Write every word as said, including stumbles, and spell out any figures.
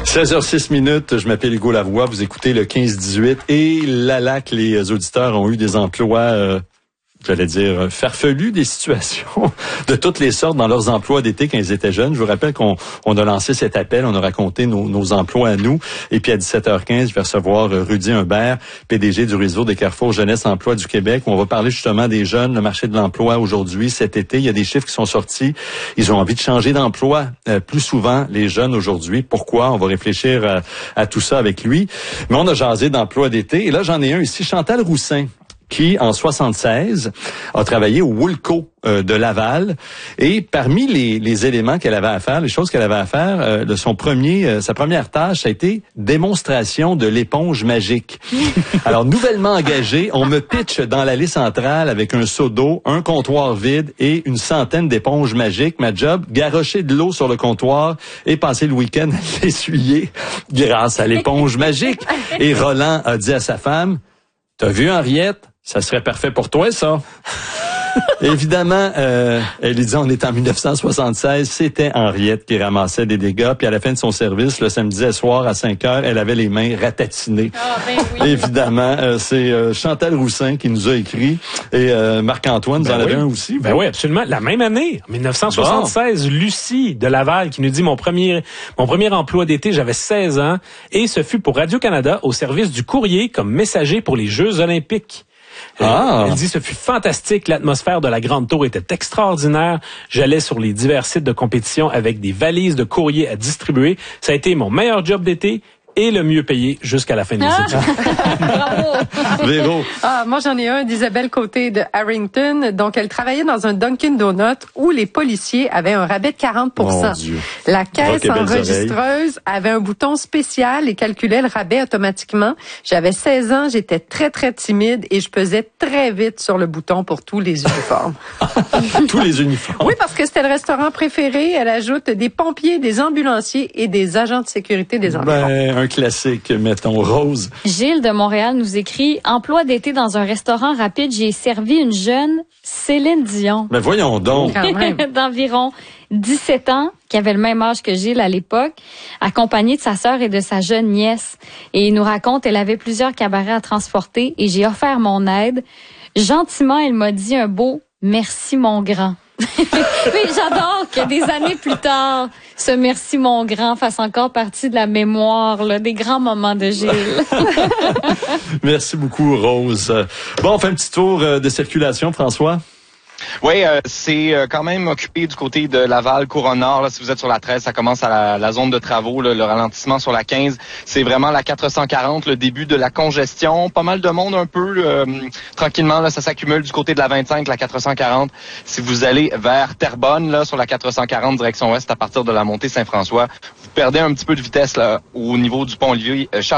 seize heures six minutes, je m'appelle Hugo Lavoie, vous écoutez le quinze dix-huit et là là que les auditeurs ont eu des emplois, euh, j'allais dire, farfelus, des situations de toutes les sortes dans leurs emplois d'été quand ils étaient jeunes. Je vous rappelle qu'on on a lancé cet appel, on a raconté nos, nos emplois à nous. Et puis à dix-sept heures quinze, je vais recevoir Rudy Humbert, P D G du réseau des Carrefour Jeunesse Emploi du Québec, où on va parler justement des jeunes, le marché de l'emploi aujourd'hui, cet été. Il y a des chiffres qui sont sortis. Ils ont envie de changer d'emploi euh, plus souvent, les jeunes aujourd'hui. Pourquoi? On va réfléchir à, à tout ça avec lui. Mais on a jasé d'emploi d'été. Et là, j'en ai un ici, Chantal Roussin, qui, en soixante-seize, a travaillé au Woolco euh, de Laval. Et parmi les, les éléments qu'elle avait à faire, les choses qu'elle avait à faire, euh, de son premier, euh, sa première tâche, ça a été démonstration de l'éponge magique. Alors, nouvellement engagé, on me pitch dans l'allée centrale avec un seau d'eau, un comptoir vide et une centaine d'éponges magiques. Ma job, garrocher de l'eau sur le comptoir et passer le week-end à l'essuyer grâce à l'éponge magique. Et Roland a dit à sa femme, « T'as vu Henriette? Ça serait parfait pour toi, ça. » Évidemment, euh, elle lui dit, on est en dix-neuf cent soixante-seize, c'était Henriette qui ramassait des dégâts. Puis à la fin de son service, le samedi soir à cinq heures, elle avait les mains ratatinées. Oh, ben oui. Évidemment, euh, c'est euh, Chantal Roussin qui nous a écrit. Et euh, Marc-Antoine, vous ben en avez oui. un aussi. Ben oui, absolument. La même année, en dix-neuf cent soixante-seize, bon. Lucie de Laval qui nous dit, mon premier, mon premier emploi d'été, j'avais seize ans. Et ce fut pour Radio-Canada au service du courrier comme messager pour les Jeux olympiques. Ah. Elle dit, ce fut fantastique. L'atmosphère de la Grande Tour était extraordinaire. J'allais sur les divers sites de compétition avec des valises de courrier à distribuer. Ça a été mon meilleur job d'été et le mieux payé jusqu'à la fin des ah. études. Bravo. Véro. Ah, moi, j'en ai un d'Isabelle Côté de Harrington. Donc, elle travaillait dans un Dunkin' Donuts où les policiers avaient un rabais de quarante pour cent. Mon Dieu. La caisse Rock et belles enregistreuse avait un bouton spécial et calculait le rabais automatiquement. J'avais seize ans, j'étais très, très timide et je pesais très vite sur le bouton pour tous les uniformes. Tous les uniformes. Oui, parce que c'était le restaurant préféré. Elle ajoute des pompiers, des ambulanciers et des agents de sécurité des environs. Ben, un classique, mettons, Rose. Gilles de Montréal nous écrit « Emploi d'été dans un restaurant rapide, j'ai servi une jeune Céline Dion. » Ben voyons donc. Quand même. D'environ dix-sept ans, qui avait le même âge que Gilles à l'époque, accompagnée de sa sœur et de sa jeune nièce. Et il nous raconte, elle avait plusieurs cabarets à transporter et j'ai offert mon aide. Gentiment, elle m'a dit un beau « Merci mon grand ». Oui, j'adore que des années plus tard, ce merci mon grand fasse encore partie de la mémoire là, des grands moments de Gilles. Merci beaucoup, Rose. Bon, on fait un petit tour de circulation, François. Oui, euh, c'est euh, quand même occupé du côté de Laval, Couronne-Nord. Là, si vous êtes sur la treize, ça commence à la, la zone de travaux. Là, le ralentissement sur la quinze, c'est vraiment la quatre cent quarante, le début de la congestion. Pas mal de monde un peu. Euh, tranquillement, là, ça s'accumule du côté de la vingt-cinq, la quatre cent quarante. Si vous allez vers Terrebonne, là, sur la quatre cent quarante, direction ouest, à partir de la montée Saint-François, vous perdez un petit peu de vitesse là, au niveau du pont Olivier. Euh,